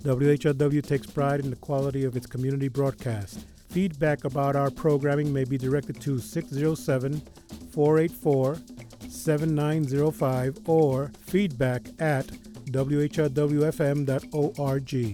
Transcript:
WHLW takes pride in the quality of its community broadcast. Feedback about our programming may be directed to 607-484-7905 or feedback at whlwfm.org.